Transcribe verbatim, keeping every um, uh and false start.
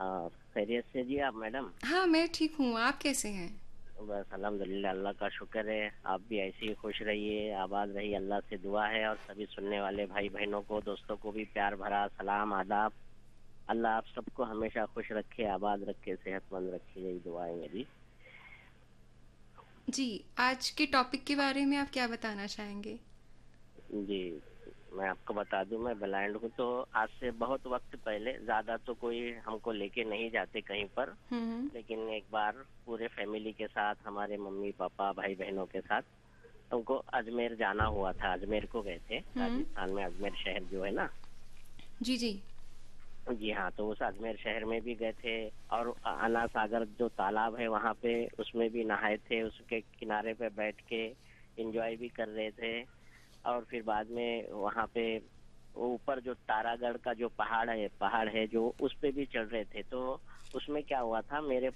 आ, खैरियत से जी आप मैडम। हाँ, मैं ठीक हूँ, आप कैसे हैं? बस अल्हम्दुलिल्लाह, अल्लाह का शुक्र है। आप भी ऐसे ही खुश रहिए, आबाद रहिए, अल्लाह से दुआ है। और सभी सुनने वाले भाई बहनों को, दोस्तों को भी प्यार भरा सलाम आदाब। अल्लाह आप सबको हमेशा खुश रखे, आबाद रखे, सेहतमंद रखे, यही दुआ है मेरी। जी, आज के टॉपिक के बारे में आप क्या बताना चाहेंगे? जी, मैं आपको बता दूं, मैं ब्लाइंड हूँ। तो आज से बहुत वक्त पहले, ज्यादा तो कोई हमको लेके नहीं जाते कहीं पर, हुँ, हुँ। लेकिन एक बार पूरे फैमिली के साथ, हमारे मम्मी पापा भाई बहनों के साथ हमको अजमेर जाना हुआ था। अजमेर को गए थे, हुँ। राजस्थान में अजमेर शहर जो है ना। जी, जी। जी हाँ, तो उस अजमेर शहर में भी गए थे। और अना सागर जो तालाब है वहां पे, उसमें भी नहाए थे, उसके किनारे पे बैठ के एंजॉय भी कर रहे थे। और फिर बाद में वहां पे वो ऊपर जो तारागढ़ का जो पहाड़ है पहाड़ है जो, उस पे भी चढ़ रहे थे। तो उसमें क्या हुआ था, मेरे